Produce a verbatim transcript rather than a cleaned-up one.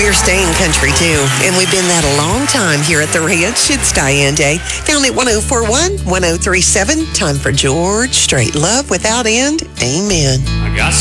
We're staying country, too, and we've been that a long time here at the Ranch. It's Diane Day. Found at one oh four one, one oh three seven. Time for George Strait. Love without end. Amen. I got